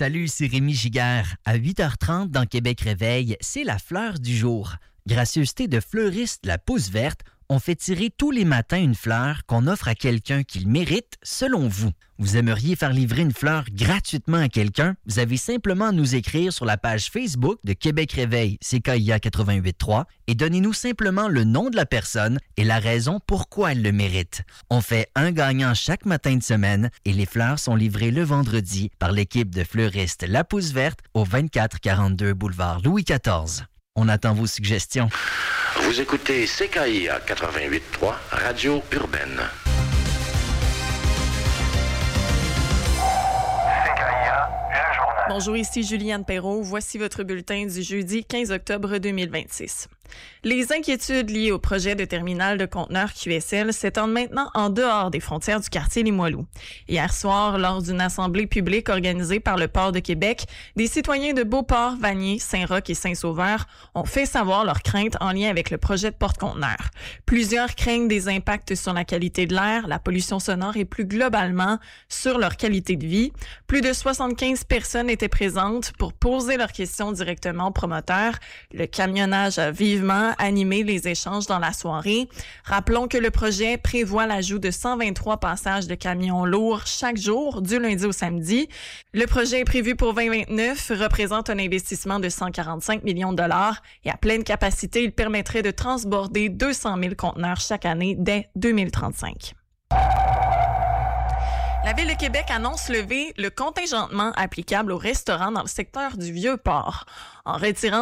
Salut, c'est Rémi Giguère. À 8h30 dans Québec Réveil, c'est la fleur du jour. Gracieuseté de fleuriste La Pousse Verte, on fait tirer tous les matins une fleur qu'on offre à quelqu'un qui le mérite selon vous. Vous aimeriez faire livrer une fleur gratuitement à quelqu'un? Vous avez simplement à nous écrire sur la page Facebook de Québec Réveil CKIA 88.3 et donnez-nous simplement le nom de la personne et la raison pourquoi elle le mérite. On fait un gagnant chaque matin de semaine et les fleurs sont livrées le vendredi par l'équipe de fleuristes La Pousse Verte au 2442 boulevard Louis XIV. On attend vos suggestions. Vous écoutez CKIA 88.3, Radio Urbaine. CKIA, le journal. Bonjour, ici Juliane Perrault. Voici votre bulletin du jeudi 15 octobre 2026. Les inquiétudes liées au projet de terminal de conteneurs QSL s'étendent maintenant en dehors des frontières du quartier Limoilou. Hier soir, lors d'une assemblée publique organisée par le Port de Québec, des citoyens de Beauport, Vanier, Saint-Roch et Saint-Sauveur ont fait savoir leurs craintes en lien avec le projet de porte-conteneurs. Plusieurs craignent des impacts sur la qualité de l'air, la pollution sonore et plus globalement sur leur qualité de vie. Plus de 75 personnes étaient présentes pour poser leurs questions directement aux promoteurs. Le camionnage a vivement animé les échanges dans la soirée. Rappelons que le projet prévoit l'ajout de 123 passages de camions lourds chaque jour, du lundi au samedi. Le projet est prévu pour 2029, représente un investissement de 145 millions de dollars et à pleine capacité, il permettrait de transborder 200 000 conteneurs chaque année dès 2035. La Ville de Québec annonce lever le contingentement applicable aux restaurants dans le secteur du Vieux-Port. En retirant